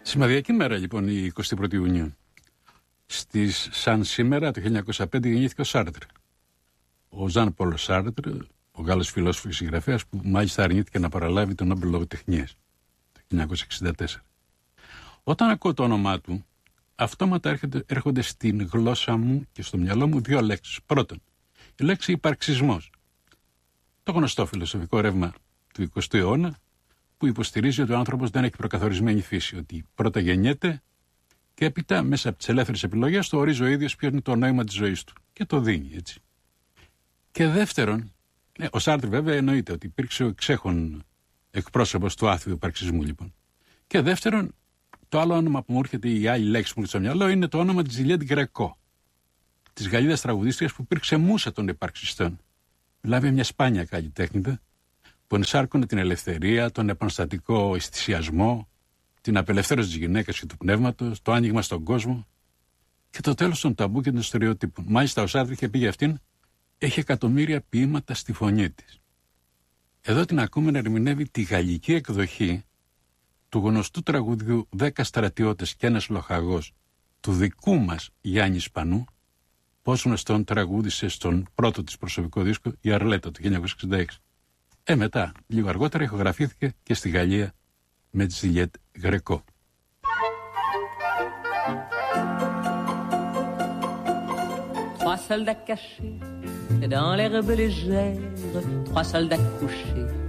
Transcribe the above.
Σημαδιακή μέρα λοιπόν η 21η Ιουνίου. Σαν σήμερα το 1905 γεννήθηκε ο Σάρτρ. Ο Ζαν Πολ Σάρτρ, ο Γάλλος φιλόσοφος και συγγραφέας, που μάλιστα αρνήθηκε να παραλάβει τον Νόμπελ Λογοτεχνίας το 1964. Όταν ακούω το όνομά του, αυτόματα έρχονται στην γλώσσα μου και στο μυαλό μου δύο λέξεις. Πρώτον, η λέξη υπαρξισμός. Το γνωστό φιλοσοφικό ρεύμα του 20ου αιώνα, που υποστηρίζει ότι ο άνθρωπος δεν έχει προκαθορισμένη φύση, ότι πρώτα γεννιέται και έπειτα μέσα από τις ελεύθερες επιλογές του ορίζει ο ίδιος ποιο είναι το νόημα της ζωής του και το δίνει, έτσι. Και δεύτερον, ο Σάρτρ βέβαια εννοείται ότι υπήρξε ο εξέχων εκπρόσωπος του άθιου υπαρξισμού, λοιπόν. Και δεύτερον, το άλλο όνομα που μου έρχεται, η άλλη λέξη που μου έρχεται στο μυαλό, είναι το όνομα της Ζιλιέτ Γκρεκό, της Γαλλίδας τραγουδίστριας που υπήρξε μούσα των υπαρξιστών. Δηλαδή μια σπάνια καλλιτέχνηδα που ενσάρκωνε την ελευθερία, τον επαναστατικό αισθησιασμό, την απελευθέρωση της γυναίκας και του πνεύματος, το άνοιγμα στον κόσμο και το τέλος των ταμπού και των στερεοτύπων. Μάλιστα ο Σάρτρ είχε πει για αυτήν, έχει εκατομμύρια ποίηματα στη φωνή της. Εδώ την ακούμε να ερμηνεύει τη γαλλική εκδοχή του γνωστού τραγουδιού 10 στρατιώτες και ένας λοχαγός του δικού μας Γιάννη Σπανού, πώς γνωστόν τραγούδισε στον πρώτο της προσωπικό δίσκο η Αρλέτα το 1966. Μετά, λίγο αργότερα, ηχογραφήθηκε και στη Γαλλία με τη Ζιλιέτ Γκρεκό. Trois soldats cachés dans l'herbe légère, trois soldats couchés